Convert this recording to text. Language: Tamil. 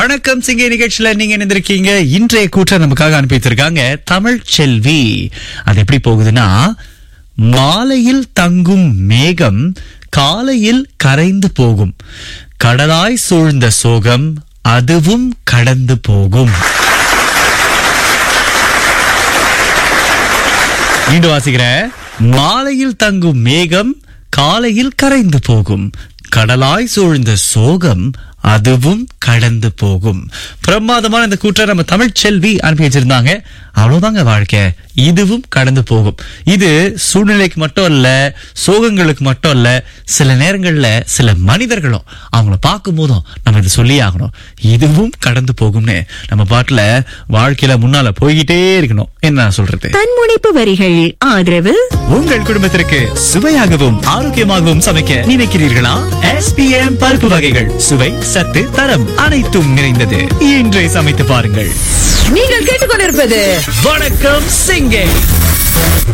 வணக்கம் சிங்க நிகழ்ச்சியில நீங்க இணைந்திருக்கீங்க. இன்றைய கூற்ற நமக்காக அனுப்பி வச்சிருக்காங்க தமிழ் செல்வி. அது எப்படி போகுதுன்னா, மாலையில் தங்கும் மேகம் காலையில் கரைந்து போகும், கடலாய் சூழ்ந்த சோகம் அதுவும் கடந்து போகும். மீண்டும் வாசிக்கிறேன். மாலையில் தங்கும் மேகம் காலையில் கரைந்து போகும், கடலாய் சூழ்ந்த சோகம் அதுவும் கடந்து போகும். பிரமாதமான இந்த கூற்றை நம்ம தமிழ் செல்வி அனுப்பி வச்சிருந்தாங்க. அவ்வளவுதாங்க வாழ்க்கை, இதுவும் கடந்து போகும். இது சூழ்நிலைக்கு மட்டும் இல்ல, சோகங்களுக்கு மட்டும் இல்ல, சில நேரங்கள்ல சில மனிதர்களும் அவங்கள பார்க்கும் போதும் நம்ம இதை சொல்லி ஆகணும், இதுவும் கடந்து போகும்னு. நம்ம பாட்டுல வாழ்க்கையில முன்னால போய்கிட்டே இருக்கணும். என்ன சொல்றது? தன்முனைப்பு வரிகள் ஆதரவு. உங்கள் குடும்பத்திற்கு சுவையாகவும் ஆரோக்கியமாகவும் சமைக்க நினைக்கிறீர்களா? SPM பருப்பு வகைகள், சுவை, சத்து, தரம் அனைத்தும் நிறைந்தது. இன்றை சமைத்து பாருங்கள். நீங்கள் கேட்டுக்கொண்டிருப்பது வணக்கம் சிங்கே.